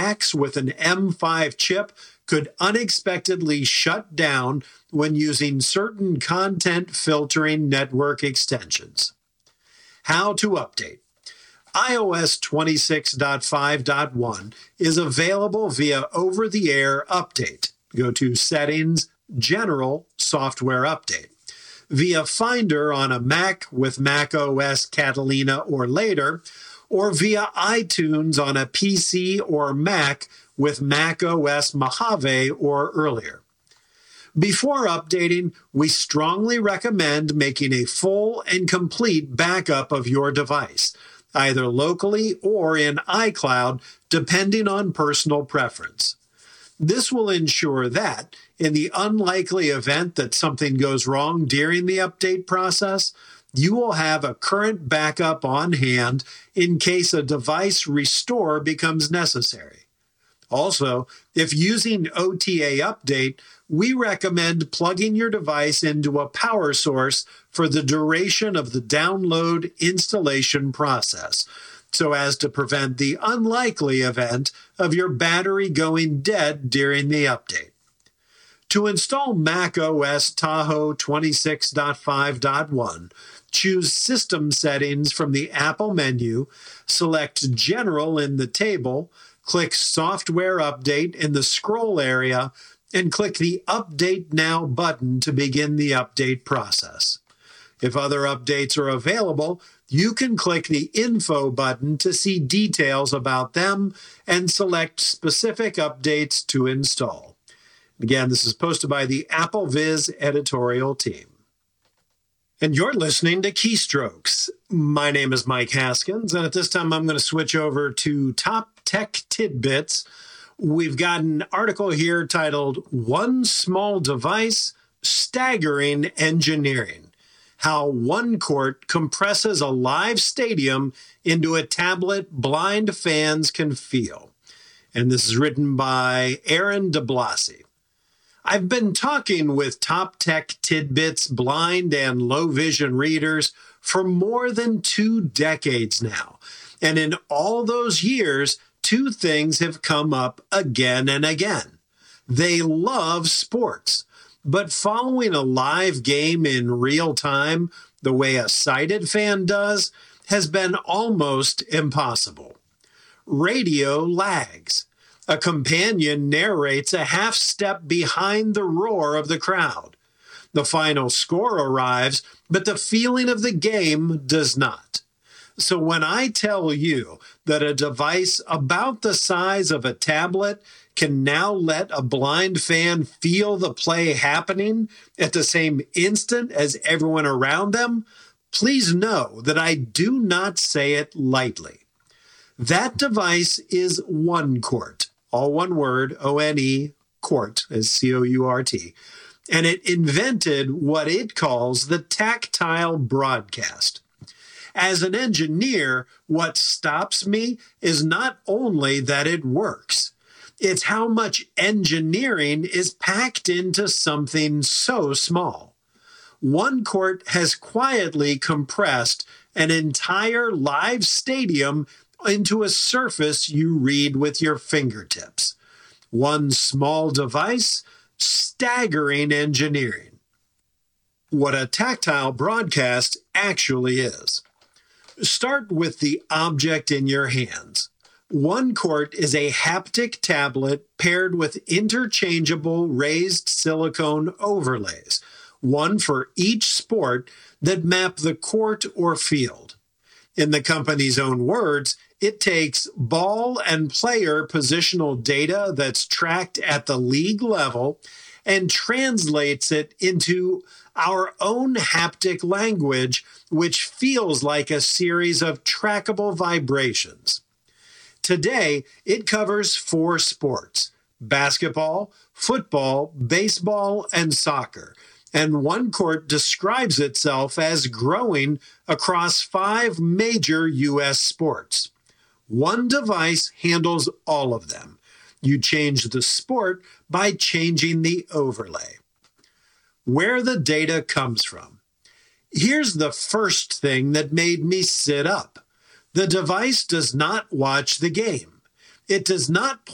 Macs with an M5 chip could unexpectedly shut down when using certain content filtering network extensions. How to update. iOS 26.5.1 is available via over-the-air update. Go to Settings, General, Software Update. Via Finder on a Mac with macOS Catalina or later, or via iTunes on a PC or Mac with macOS Mojave or earlier. Before updating, we strongly recommend making a full and complete backup of your device, either locally or in iCloud, depending on personal preference. This will ensure that, in the unlikely event that something goes wrong during the update process, you will have a current backup on hand in case a device restore becomes necessary. Also, if using OTA Update, we recommend plugging your device into a power source for the duration of the download installation process, so as to prevent the unlikely event of your battery going dead during the update. To install macOS Tahoe 26.5.1, choose System Settings from the Apple menu, select General in the table, click Software Update in the scroll area, and click the Update Now button to begin the update process. If other updates are available, you can click the Info button to see details about them and select specific updates to install. Again, this is posted by the AppleVis editorial team. And you're listening to Keystrokes. My name is Mike Haskins, and at this time I'm going to switch over to Top Tech Tidbits. We've got an article here titled One Small Device, Staggering Engineering. How OneCourt compresses a live stadium into a tablet blind fans can feel. And this is written by Aaron DeBlasi. I've been talking with Top Tech Tidbits blind and low vision readers for more than 2 decades now. And in all those years, 2 things have come up again and again. They love sports, but following a live game in real time, the way a sighted fan does, has been almost impossible. Radio lags. A companion narrates a half step behind the roar of the crowd. The final score arrives, but the feeling of the game does not. So when I tell you that a device about the size of a tablet can now let a blind fan feel the play happening at the same instant as everyone around them, please know that I do not say it lightly. That device is OneCourt. All one word, O-N-E, Court, as C-O-U-R-T. And it invented what it calls the tactile broadcast. As an engineer, what stops me is not only that it works. It's how much engineering is packed into something so small. OneCourt has quietly compressed an entire live stadium into a surface you read with your fingertips. One small device, staggering engineering. What a tactile broadcast actually is. Start with the object in your hands. OneCourt is a haptic tablet paired with interchangeable raised silicone overlays, one for each sport, that map the court or field. In the company's own words, it takes ball and player positional data that's tracked at the league level and translates it into our own haptic language, which feels like a series of trackable vibrations. Today, it covers 4 sports: basketball, football, baseball, and soccer. And OneCourt describes itself as growing across 5 major U.S. sports. One device handles all of them. You change the sport by changing the overlay. Where the data comes from. Here's the first thing that made me sit up. The device does not watch the game. It does not